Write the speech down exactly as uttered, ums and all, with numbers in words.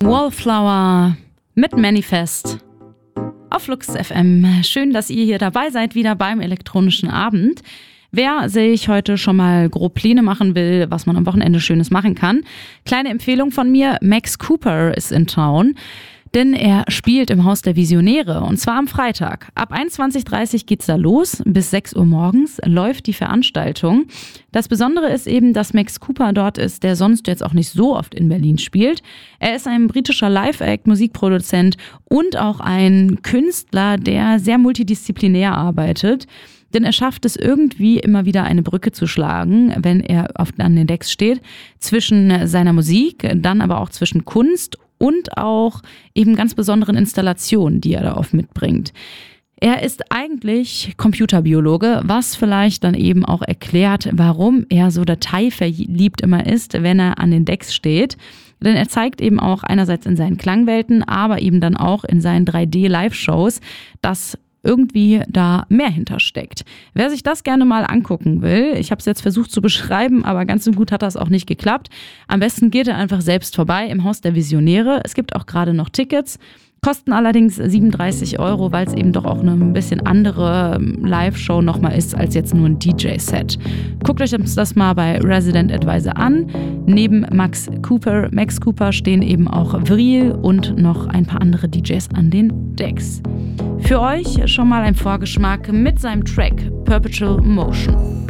Wallflower mit Manifest auf Flux F M. Schön, dass ihr hier dabei seid, wieder beim elektronischen Abend. Wer sich heute schon mal grob Pläne machen will, was man am Wochenende Schönes machen kann, kleine Empfehlung von mir, Max Cooper ist in Town. Denn er spielt im Haus der Visionäre und zwar am Freitag. Ab einundzwanzig Uhr dreißig geht's da los, bis sechs Uhr morgens läuft die Veranstaltung. Das Besondere ist eben, dass Max Cooper dort ist, der sonst jetzt auch nicht so oft in Berlin spielt. Er ist ein britischer Live-Act, Musikproduzent und auch ein Künstler, der sehr multidisziplinär arbeitet. Denn er schafft es irgendwie immer wieder eine Brücke zu schlagen, wenn er auf, an den Decks steht, zwischen seiner Musik, dann aber auch zwischen Kunst und auch eben ganz besonderen Installationen, die er da oft mitbringt. Er ist eigentlich Computerbiologe, was vielleicht dann eben auch erklärt, warum er so detailverliebt immer ist, wenn er an den Decks steht. Denn er zeigt eben auch einerseits in seinen Klangwelten, aber eben dann auch in seinen drei D-Live-Shows, dass irgendwie da mehr hintersteckt. Wer sich das gerne mal angucken will, ich habe es jetzt versucht zu beschreiben, aber ganz so gut hat das auch nicht geklappt. Am besten geht er einfach selbst vorbei im Haus der Visionäre. Es gibt auch gerade noch Tickets, kosten allerdings siebenunddreißig Euro, weil es eben doch auch eine ein bisschen andere Live-Show nochmal ist als jetzt nur ein D J-Set. Guckt euch das mal bei Resident Advisor an. Neben Max Cooper, Max Cooper stehen eben auch Vril und noch ein paar andere D Js an den Decks. Für euch schon mal ein Vorgeschmack mit seinem Track Perpetual Motion.